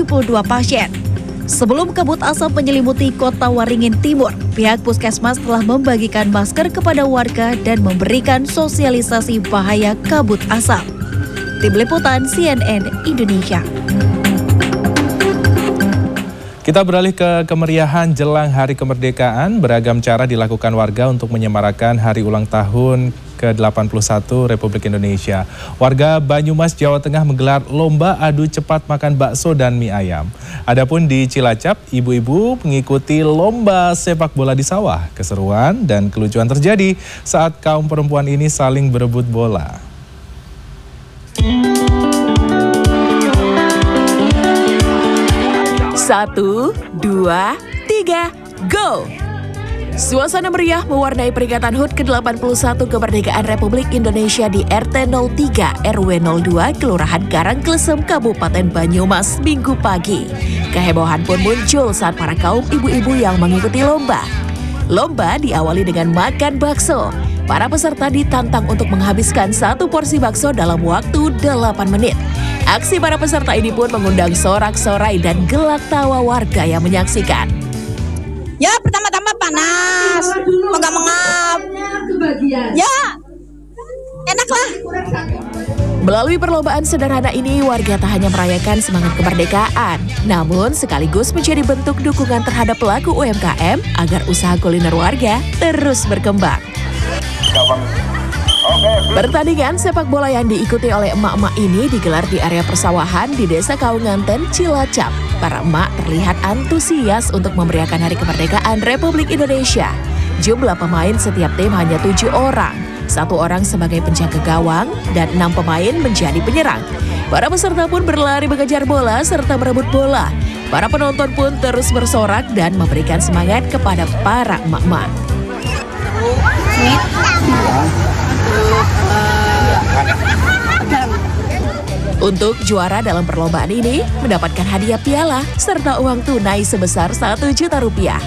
pasien. Sebelum kabut asap menyelimuti kota Waringin Timur, pihak puskesmas telah membagikan masker kepada warga dan memberikan sosialisasi bahaya kabut asap. Tim Liputan CNN Indonesia. Kita beralih ke kemeriahan jelang Hari Kemerdekaan. Beragam cara dilakukan warga untuk menyemarakan hari ulang tahun ke-81 Republik Indonesia. Warga Banyumas, Jawa Tengah menggelar lomba adu cepat makan bakso dan mie ayam. Adapun di Cilacap, ibu-ibu mengikuti lomba sepak bola di sawah. Keseruan dan kelucuan terjadi saat kaum perempuan ini saling berebut bola. 1, 2, 3, go! Suasana meriah mewarnai peringatan HUT ke-81 Kemerdekaan Republik Indonesia di RT 03 RW 02 Kelurahan Karangklesem, Kabupaten Banyumas, Minggu pagi. Kehebohan pun muncul saat para kaum ibu-ibu yang mengikuti lomba. Lomba diawali dengan makan bakso. Para peserta ditantang untuk menghabiskan 1 porsi bakso dalam waktu 8 menit. Aksi para peserta ini pun mengundang sorak-sorai dan gelak tawa warga yang menyaksikan. Ya, pertama-tama panas, mengap-mengap. Ya, enak lah. Melalui perlombaan sederhana ini, warga tak hanya merayakan semangat kemerdekaan, namun sekaligus menjadi bentuk dukungan terhadap pelaku UMKM agar usaha kuliner warga terus berkembang. Pertandingan sepak bola yang diikuti oleh emak-emak ini digelar di area persawahan di Desa Kaunganten, Cilacap. Para emak terlihat antusias untuk memeriahkan Hari Kemerdekaan Republik Indonesia. Jumlah pemain setiap tim hanya 7 orang. 1 orang sebagai penjaga gawang dan 6 pemain menjadi penyerang. Para peserta pun berlari mengejar bola serta merebut bola. Para penonton pun terus bersorak dan memberikan semangat kepada para emak-emak. Untuk juara dalam perlombaan ini mendapatkan hadiah piala serta uang tunai sebesar 1 juta rupiah.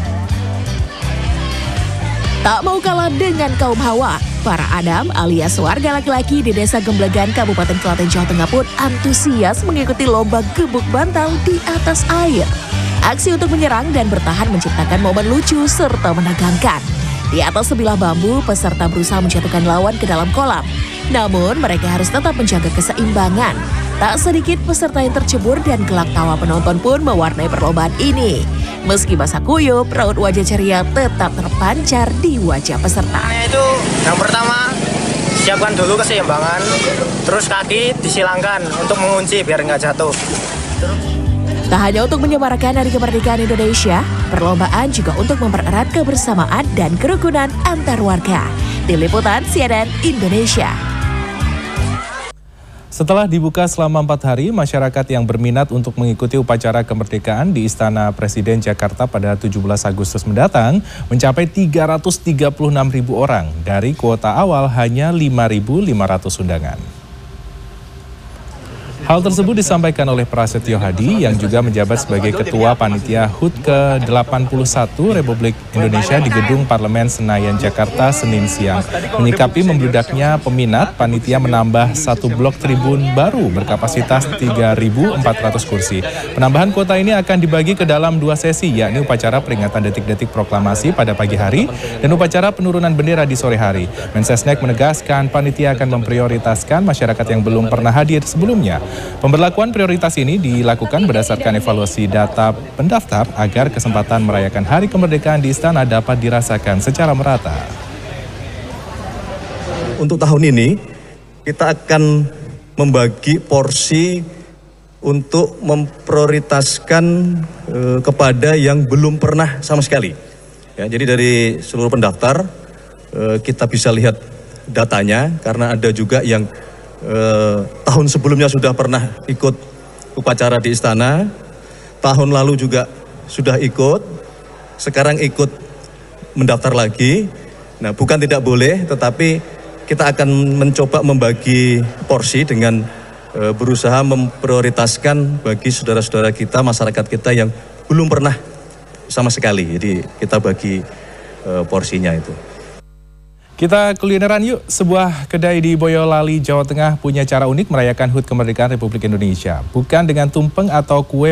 Tak mau kalah dengan kaum Hawa, para Adam alias warga laki-laki di Desa Gemblegan, Kabupaten Klaten, Jawa Tengah pun antusias mengikuti lomba gebuk bantal di atas air. Aksi untuk menyerang dan bertahan menciptakan momen lucu serta menegangkan. Di atas sebilah bambu, peserta berusaha menjatuhkan lawan ke dalam kolam. Namun, mereka harus tetap menjaga keseimbangan. Tak sedikit peserta yang tercebur dan gelak tawa penonton pun mewarnai perlombaan ini. Meski basah kuyup, raut wajah ceria tetap terpancar di wajah peserta. Itu yang pertama, siapkan dulu keseimbangan, terus kaki disilangkan untuk mengunci biar nggak jatuh. Tak hanya untuk menyemarakan Hari Kemerdekaan Indonesia, perlombaan juga untuk mempererat kebersamaan dan kerukunan antar warga. Tim Liputan CNN Indonesia. Setelah dibuka selama 4 hari, masyarakat yang berminat untuk mengikuti upacara kemerdekaan di Istana Presiden Jakarta pada 17 Agustus mendatang mencapai 336.000 orang dari kuota awal hanya 5.500 undangan. Hal tersebut disampaikan oleh Prasetyo Hadi yang juga menjabat sebagai Ketua Panitia HUT ke-81 Republik Indonesia di Gedung Parlemen Senayan, Jakarta, Senin siang. Menyikapi membludaknya peminat, panitia menambah 1 blok tribun baru berkapasitas 3.400 kursi. Penambahan kuota ini akan dibagi ke dalam 2 sesi, yakni upacara peringatan detik-detik proklamasi pada pagi hari dan upacara penurunan bendera di sore hari. Mensesnek menegaskan panitia akan memprioritaskan masyarakat yang belum pernah hadir sebelumnya. Pemberlakuan prioritas ini dilakukan berdasarkan evaluasi data pendaftar agar kesempatan merayakan Hari Kemerdekaan di Istana dapat dirasakan secara merata. Untuk tahun ini, kita akan membagi porsi untuk memprioritaskan kepada yang belum pernah sama sekali. Ya, jadi dari seluruh pendaftar, kita bisa lihat datanya, karena ada juga yang tahun sebelumnya sudah pernah ikut upacara di istana, tahun lalu juga sudah ikut, sekarang ikut mendaftar lagi. Nah, bukan tidak boleh, tetapi kita akan mencoba membagi porsi dengan berusaha memprioritaskan bagi saudara-saudara kita, masyarakat kita yang belum pernah sama sekali. Jadi kita bagi porsinya itu. Kita kulineran yuk. Sebuah kedai di Boyolali, Jawa Tengah punya cara unik merayakan HUT Kemerdekaan Republik Indonesia. Bukan dengan tumpeng atau kue